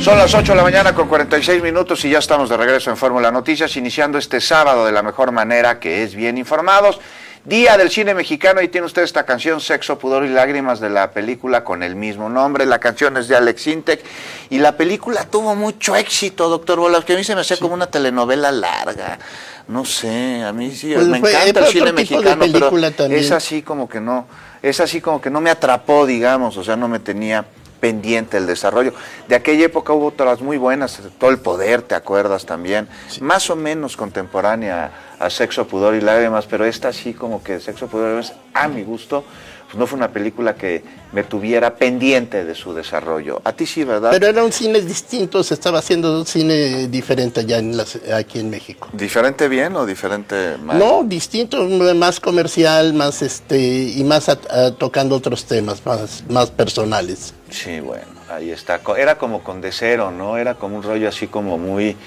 Son las 8 de la mañana con 46 minutos y ya estamos de regreso en Fórmula Noticias, iniciando este sábado de la mejor manera, que es bien informados. Día del cine mexicano, y tiene usted esta canción Sexo, Pudor y Lágrimas de la película con el mismo nombre. La canción es de Alex Intec y la película tuvo mucho éxito, doctor Bolas, que a mí se me hacía como una telenovela larga. No sé, a mí sí, pues me encanta el cine mexicano, pero también. Es así como que no me atrapó, digamos, o sea, no me tenía pendiente el desarrollo. De aquella época hubo otras muy buenas, Todo el Poder, ¿te acuerdas también? Sí. Más o menos contemporánea a Sexo, Pudor y Lágrimas, pero esta sí como que Sexo, Pudor y Lágrimas, a mi gusto, pues no fue una película que me tuviera pendiente de su desarrollo. A ti sí, ¿verdad? Pero era un cine distinto, se estaba haciendo un cine diferente allá aquí en México. ¿Diferente bien o diferente mal? No, distinto, más comercial, más y más tocando otros temas más personales. Sí, bueno, ahí está. Era como con De Cero, ¿no? Era como un rollo así como muy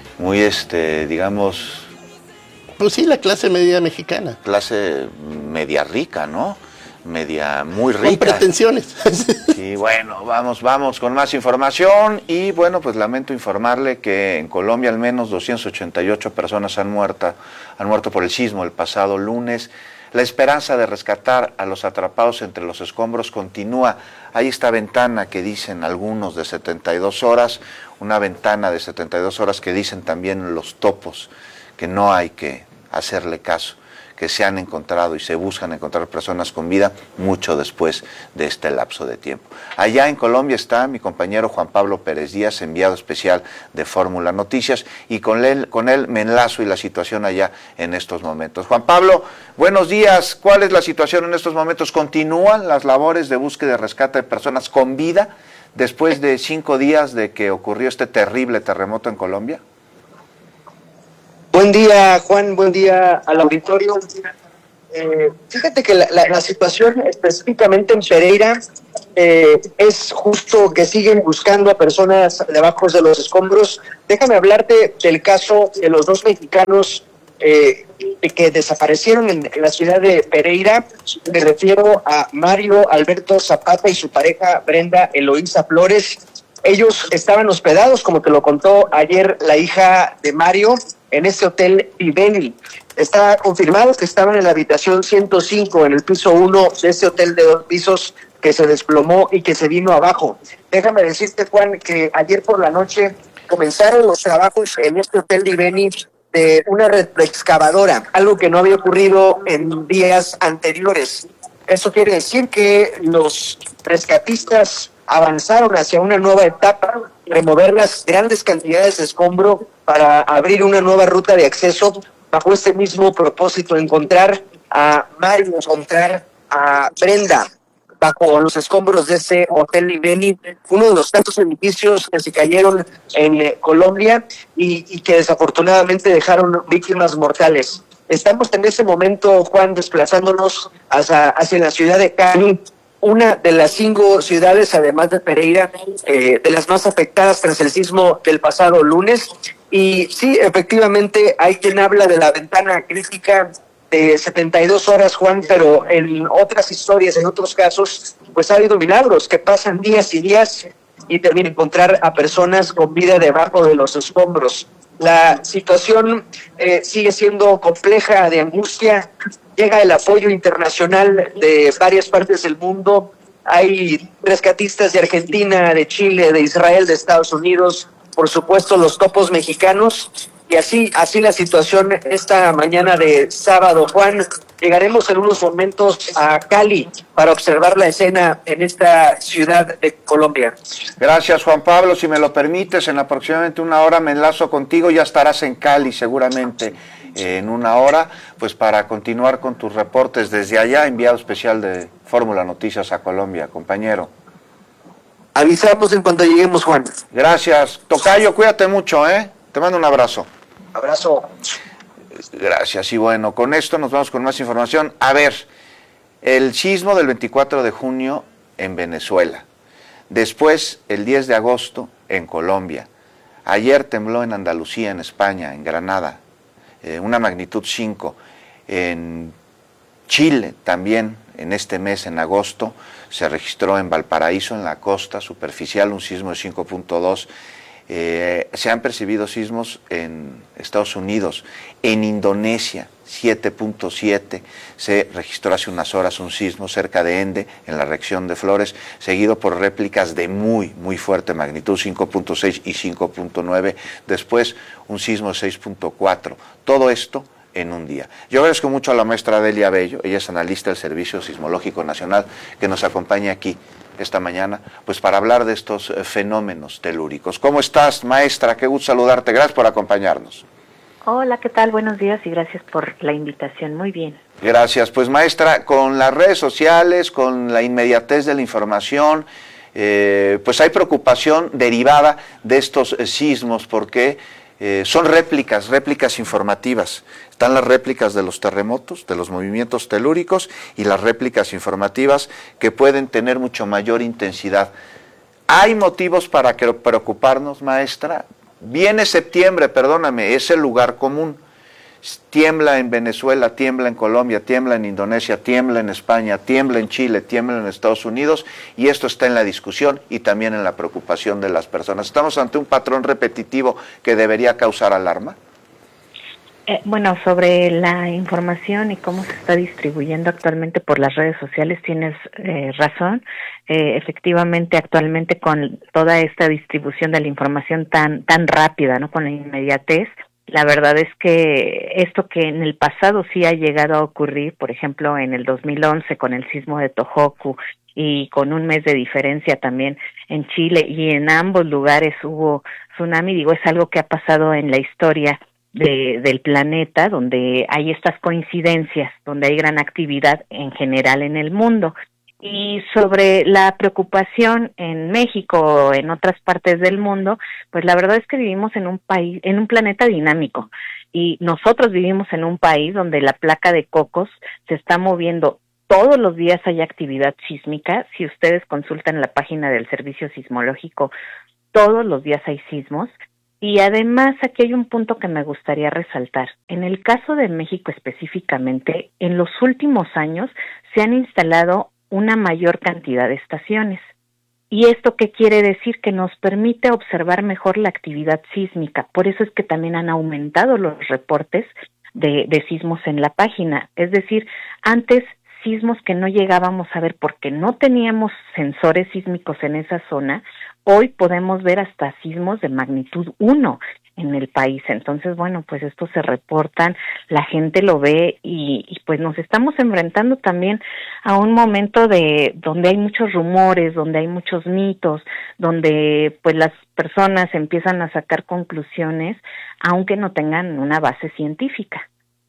digamos... Pues sí, la clase media mexicana. Clase media rica, ¿no? Media muy rica. Con pretensiones. Sí, bueno, vamos con más información y bueno, pues lamento informarle que en Colombia al menos 288 personas han muerto por el sismo el pasado lunes. La esperanza de rescatar a los atrapados entre los escombros continúa. Hay esta ventana que dicen algunos de 72 horas, una ventana de 72 horas que dicen también los topos, que no hay que hacerle caso, que se han encontrado y se buscan encontrar personas con vida mucho después de este lapso de tiempo. Allá en Colombia está mi compañero Juan Pablo Pérez Díaz, enviado especial de Fórmula Noticias, y con él me enlazo y la situación allá en estos momentos. Juan Pablo, buenos días. ¿Cuál es la situación en estos momentos? ¿Continúan las labores de búsqueda y rescate de personas con vida después de 5 días de que ocurrió este terrible terremoto en Colombia? Buen día, Juan, buen día al auditorio. Fíjate que la situación específicamente en Pereira es justo que siguen buscando a personas debajo de los escombros. Déjame hablarte del caso de los 2 mexicanos que desaparecieron en la ciudad de Pereira. Me refiero a Mario Alberto Zapata y su pareja Brenda Eloísa Flores. Ellos estaban hospedados, como te lo contó ayer la hija de Mario, en este hotel Viveni. Está confirmado que estaban en la habitación 105, en el piso 1 de este hotel de 2 pisos que se desplomó y que se vino abajo. Déjame decirte, Juan, que ayer por la noche comenzaron los trabajos en este hotel Viveni de una retroexcavadora, algo que no había ocurrido en días anteriores. Eso quiere decir que los rescatistas avanzaron hacia una nueva etapa, remover las grandes cantidades de escombro para abrir una nueva ruta de acceso bajo este mismo propósito, encontrar a Mario, encontrar a Brenda bajo los escombros de ese Hotel Viveni, uno de los tantos edificios que se cayeron en Colombia y que desafortunadamente dejaron víctimas mortales. Estamos en ese momento, Juan, desplazándonos hacia la ciudad de Cali, una de las 5 ciudades, además de Pereira, de las más afectadas tras el sismo del pasado lunes. Y sí, efectivamente, hay quien habla de la ventana crítica de 72 horas, Juan, pero en otras historias, en otros casos, pues ha habido milagros que pasan días y días y terminan encontrar a personas con vida debajo de los escombros. La situación sigue siendo compleja, de angustia. Llega el apoyo internacional de varias partes del mundo. Hay rescatistas de Argentina, de Chile, de Israel, de Estados Unidos, por supuesto los topos mexicanos. Y así la situación esta mañana de sábado, Juan. Llegaremos en unos momentos a Cali para observar la escena en esta ciudad de Colombia. Gracias, Juan Pablo. Si me lo permites, en aproximadamente 1 hora me enlazo contigo. Ya estarás en Cali seguramente en 1 hora, pues para continuar con tus reportes desde allá, enviado especial de Fórmula Noticias a Colombia, compañero. Avisamos en cuanto lleguemos, Juan. Gracias. Tocayo, cuídate mucho, ¿eh? Te mando un abrazo. Abrazo. Gracias. Y bueno, con esto nos vamos con más información. A ver, el sismo del 24 de junio en Venezuela. Después, el 10 de agosto en Colombia. Ayer tembló en Andalucía, en España, en Granada. Una magnitud 5. En Chile también en este mes, en agosto, se registró en Valparaíso, en la costa superficial, un sismo de 5.2. Se han percibido sismos en Estados Unidos, en Indonesia, 7.7. Se registró hace unas horas un sismo cerca de Ende, en la región de Flores, seguido por réplicas de muy fuerte magnitud, 5.6 y 5.9. Después, un sismo de 6.4. Todo esto en un día. Yo agradezco mucho a la maestra Delia Bello, ella es analista del Servicio Sismológico Nacional, que nos acompaña aquí esta mañana, pues para hablar de estos fenómenos telúricos. ¿Cómo estás, maestra? Qué gusto saludarte, gracias por acompañarnos. Hola, ¿qué tal? Buenos días y gracias por la invitación, muy bien. Gracias, pues maestra, con las redes sociales, con la inmediatez de la información, pues hay preocupación derivada de estos sismos, porque son réplicas informativas. Están las réplicas de los terremotos, de los movimientos telúricos, y las réplicas informativas que pueden tener mucho mayor intensidad. ¿Hay motivos para preocuparnos, maestra? Viene septiembre, perdóname, es el lugar común. Tiembla en Venezuela, tiembla en Colombia, tiembla en Indonesia, tiembla en España, tiembla en Chile, tiembla en Estados Unidos, y esto está en la discusión y también en la preocupación de las personas. ¿Estamos ante un patrón repetitivo que debería causar alarma? Bueno, sobre la información y cómo se está distribuyendo actualmente por las redes sociales, tienes razón. Efectivamente, actualmente con toda esta distribución de la información tan rápida, ¿no? Con la inmediatez, la verdad es que esto que en el pasado sí ha llegado a ocurrir, por ejemplo, en el 2011 con el sismo de Tohoku y con un mes de diferencia también en Chile, y en ambos lugares hubo tsunami, digo, es algo que ha pasado en la historia del planeta, donde hay estas coincidencias, donde hay gran actividad en general en el mundo. Y sobre la preocupación en México o en otras partes del mundo, pues la verdad es que vivimos en un país, en un planeta dinámico, y nosotros vivimos en un país donde la placa de Cocos se está moviendo. Todos los días hay actividad sísmica. Si ustedes consultan la página del Servicio Sismológico, todos los días hay sismos. Y además aquí hay un punto que me gustaría resaltar. En el caso de México específicamente, en los últimos años se han instalado una mayor cantidad de estaciones. ¿Y esto qué quiere decir? Que nos permite observar mejor la actividad sísmica. Por eso es que también han aumentado los reportes de sismos en la página. Es decir, antes sismos que no llegábamos a ver porque no teníamos sensores sísmicos en esa zona, hoy podemos ver hasta sismos de magnitud 1 en el país. Entonces, bueno, pues estos se reportan, la gente lo ve y pues nos estamos enfrentando también a un momento donde hay muchos rumores, donde hay muchos mitos, donde pues las personas empiezan a sacar conclusiones aunque no tengan una base científica.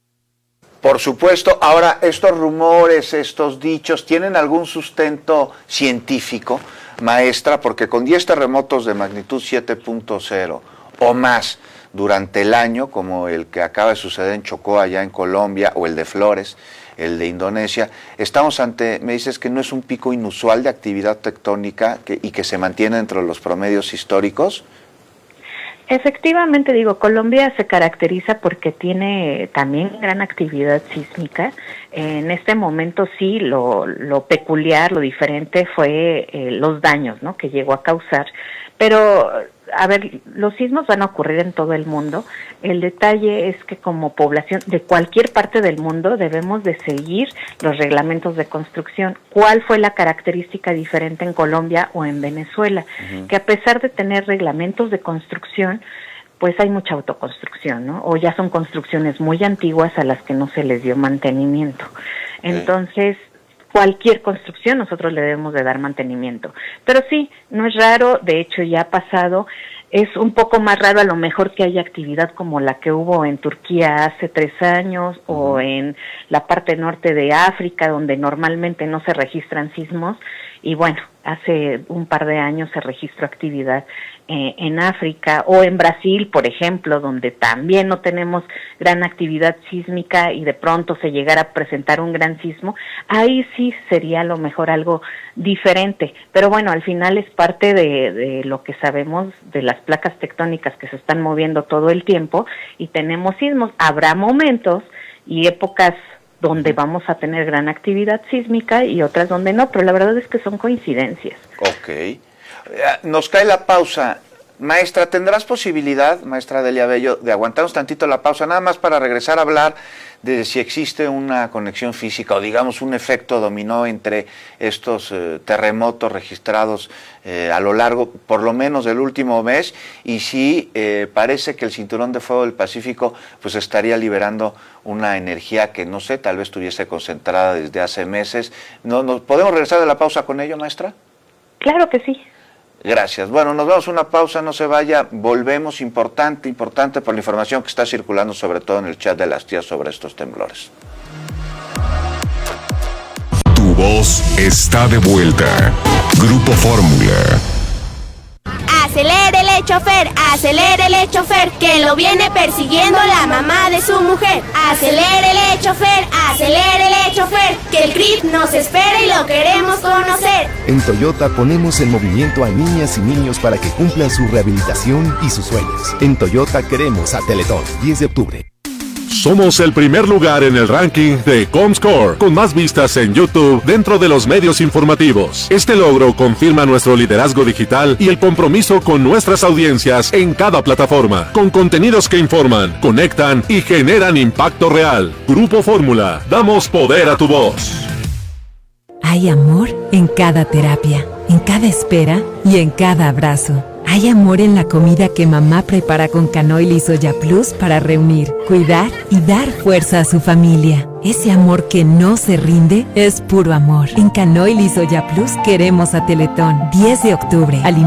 Por supuesto. Ahora, estos rumores, estos dichos, ¿tienen algún sustento científico, maestra? Porque con 10 terremotos de magnitud 7.0 o más durante el año, como el que acaba de suceder en Chocó, allá en Colombia, o el de Flores, el de Indonesia, estamos ante, me dices que no es un pico inusual de actividad tectónica y que se mantiene dentro de los promedios históricos. Efectivamente, digo, Colombia se caracteriza porque tiene también gran actividad sísmica. En este momento sí, lo peculiar, lo diferente fue los daños, ¿no?, que llegó a causar. Pero, a ver, los sismos van a ocurrir en todo el mundo. El detalle es que como población de cualquier parte del mundo debemos de seguir los reglamentos de construcción. ¿Cuál fue la característica diferente en Colombia o en Venezuela? Que a pesar de tener reglamentos de construcción, pues hay mucha autoconstrucción, ¿no? O ya son construcciones muy antiguas a las que no se les dio mantenimiento. Entonces, cualquier construcción nosotros le debemos de dar mantenimiento. Pero sí, no es raro, de hecho ya ha pasado. Es un poco más raro a lo mejor que haya actividad como la que hubo en Turquía hace 3 años o en la parte norte de África, donde normalmente no se registran sismos. Y bueno, hace un par de años se registró actividad en África o en Brasil, por ejemplo, donde también no tenemos gran actividad sísmica y de pronto se llegara a presentar un gran sismo. Ahí sí sería a lo mejor algo diferente, pero bueno, al final es parte de lo que sabemos de las placas tectónicas que se están moviendo todo el tiempo y tenemos sismos. Habrá momentos y épocas donde vamos a tener gran actividad sísmica y otras donde no, pero la verdad es que son coincidencias. Ok. Nos cae la pausa. Maestra, ¿tendrás posibilidad, maestra Delia Bello, de aguantarnos tantito la pausa, nada más para regresar a hablar de si existe una conexión física o digamos un efecto dominó entre estos terremotos registrados a lo largo, por lo menos del último mes, y si parece que el cinturón de fuego del Pacífico pues estaría liberando una energía que no sé, tal vez estuviese concentrada desde hace meses? ¿No podemos regresar de la pausa con ello, maestra? Claro que sí. Gracias. Bueno, nos vamos a una pausa, no se vaya, volvemos, importante por la información que está circulando sobre todo en el chat de las tías sobre estos temblores. Tu voz está de vuelta. Grupo Fórmula. Acelérele, chofer, que lo viene persiguiendo la mamá de su mujer. Acelérele, chofer, que el CRIP nos espera y lo queremos conocer. En Toyota ponemos en movimiento a niñas y niños para que cumplan su rehabilitación y sus sueños. En Toyota queremos a Teletón, 10 de octubre. Somos el primer lugar en el ranking de Comscore, con más vistas en YouTube dentro de los medios informativos. Este logro confirma nuestro liderazgo digital y el compromiso con nuestras audiencias en cada plataforma, con contenidos que informan, conectan y generan impacto real. Grupo Fórmula, damos poder a tu voz. Hay amor en cada terapia, en cada espera y en cada abrazo. Hay amor en la comida que mamá prepara con Canoil y Soya Plus para reunir, cuidar y dar fuerza a su familia. Ese amor que no se rinde es puro amor. En Canoil y Soya Plus queremos a Teletón. 10 de octubre.